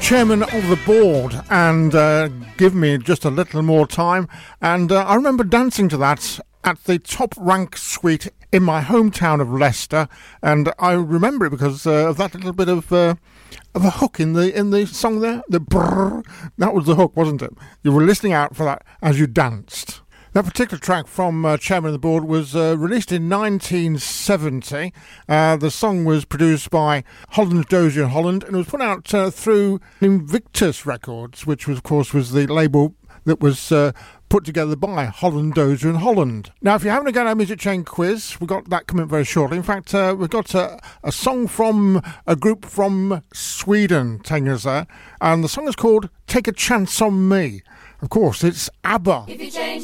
chairman of the board and give me just a little more time. And I remember dancing to that at the Top Rank Suite in my hometown of Leicester, and I remember it because of that little bit of a hook in the song there. The brrr, that was the hook, wasn't it? You were listening out for that as you danced. That particular track from Chairman of the Board was released in 1970. The song was produced by Holland, Dozier and Holland, and it was put out through Invictus Records, which was, of course, was the label that was put together by Holland, Dozier and Holland. Now, if you're having a go at our Music Chain quiz, we've got that coming very shortly. In fact, we've got a song from a group from Sweden taking us there, and the song is called Take a Chance on Me. Of course, it's ABBA. If you change